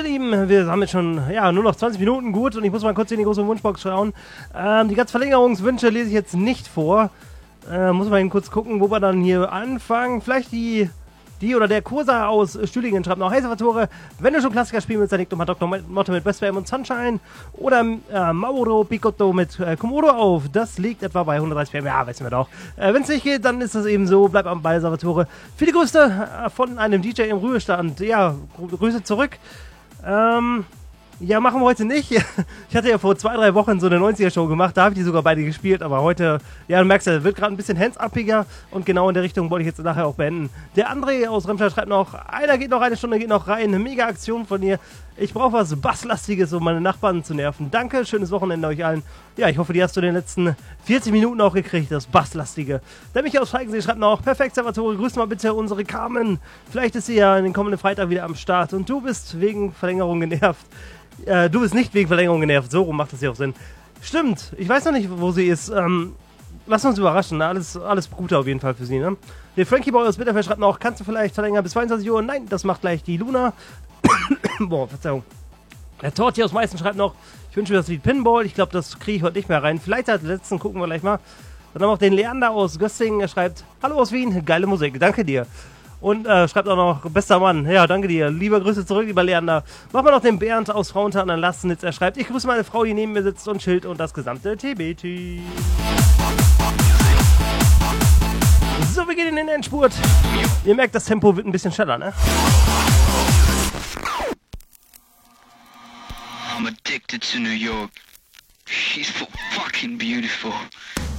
ihr Lieben, wir haben jetzt schon nur noch 20 Minuten gut und ich muss mal kurz in die große Wunschbox schauen. Die ganzen Verlängerungswünsche lese ich jetzt nicht vor. Muss mal eben kurz gucken, wo wir dann hier anfangen. Vielleicht die oder der Kursa aus Stühlingen schreibt noch: Hey Salvatore, wenn du schon Klassiker spielen willst, dann liegt doch mal Dr. Motto mit Westbam und Sunshine oder Mauro Picotto mit Komodo auf. Das liegt etwa bei 130 PM. Ja, wissen wir doch. Wenn es nicht geht, dann ist das eben so. Bleib am Ball, Salvatore. Viele Grüße von einem DJ im Ruhestand. Ja, Grüße zurück. Ja, machen wir heute nicht. Ich hatte ja vor 2-3 Wochen so eine 90er-Show gemacht, da habe ich die sogar beide gespielt, aber heute, ja, du merkst ja, wird gerade ein bisschen hands-uppiger und genau in der Richtung wollte ich jetzt nachher auch beenden. Der André aus Remscheid schreibt noch: einer geht noch, eine Stunde geht noch rein, eine mega Aktion von dir. Ich brauche was Basslastiges, um meine Nachbarn zu nerven. Danke, schönes Wochenende euch allen. Ja, ich hoffe, die hast du in den letzten 40 Minuten auch gekriegt, das Basslastige. Der Michael aus Falkensee schreibt noch: perfekt, Salvatore, grüß mal bitte unsere Carmen. Vielleicht ist sie ja den kommenden Freitag wieder am Start und du bist wegen Verlängerung genervt. Du bist nicht wegen Verlängerung genervt, so rum macht das ja auch Sinn. Stimmt, ich weiß noch nicht, wo sie ist. Lass uns überraschen, alles gut auf jeden Fall für sie, ne? Der Frankie Boy aus Bitterfeld schreibt noch: kannst du vielleicht verlängern bis 22 Uhr? Nein, das macht gleich die Luna. Boah, Verzeihung. Der Torti aus Meißen schreibt noch: ich wünsche mir das Lied Pinball. Ich glaube, das kriege ich heute nicht mehr rein. Vielleicht als letzten gucken wir gleich mal. Dann haben wir auch den Leander aus Gössingen. Er schreibt: hallo aus Wien, geile Musik, danke dir. Und schreibt auch noch: bester Mann. Ja, danke dir. Liebe Grüße zurück, lieber Leander. Machen wir noch den Bernd aus Frauenthal an Lastnitz. Er schreibt: ich grüße meine Frau, die neben mir sitzt und chillt und das gesamte TB-Team. So, wir gehen in den Endspurt. Ihr merkt, das Tempo wird ein bisschen schneller, ne? I'm addicted to New York. She's so fucking beautiful.